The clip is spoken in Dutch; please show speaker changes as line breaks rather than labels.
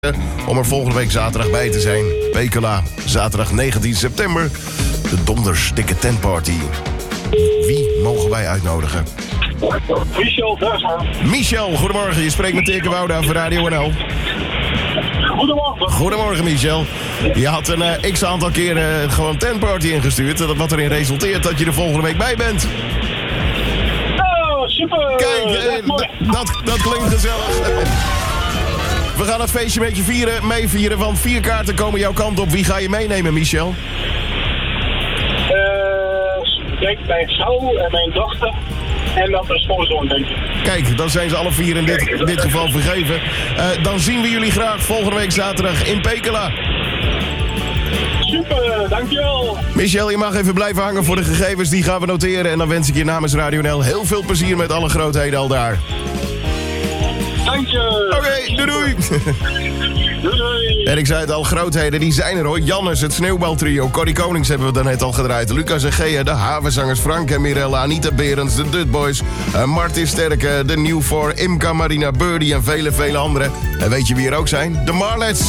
om er volgende week zaterdag bij te zijn. Pekela, zaterdag 19 september. De Donders dikke tentparty. Wie mogen wij uitnodigen?
Michel Versma.
Michel, goedemorgen. Je spreekt met Dirk Wouda van Radio NL.
Goedemorgen.
Goedemorgen, Michel. Je had een x-aantal keren gewoon tentparty ingestuurd. Wat erin resulteert dat je er volgende week bij bent.
Oh, super.
Kijk, dat klinkt gezellig. We gaan het feestje met je meevieren, want 4 kaarten komen jouw kant op. Wie ga je meenemen, Michel?
Ik denk mijn vrouw en mijn dochter. En dat is schoonzoon, denk ik.
Kijk, dan zijn ze alle 4 in dit geval vergeven. Dan zien we jullie graag volgende week zaterdag in Pekela.
Super, dankjewel.
Michel, je mag even blijven hangen voor de gegevens. Die gaan we noteren. En dan wens ik je namens Radio NL heel veel plezier met alle grootheden al daar.
Dank je.
Oké, doei doei.
Doei.
En ik zei het al, grootheden, die zijn er hoor. Jannes, het Sneeuwbaltrio. Corrie Konings hebben we daarnet al gedraaid. Lucas en Gea, de Havenzangers. Frank en Mirella. Anita Berends, de Dutboys. Martin Sterke, de New 4. Imka, Marina, Birdie en vele, vele anderen. En weet je wie er ook zijn? De Marlets.